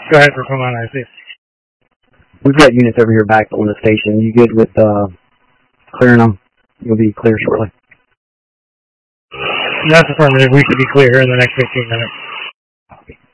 Go ahead for Command IC. We've got units over here back on the station. You good with clearing them? You'll be clear shortly. That's affirmative. We should be clear in the next 15 minutes.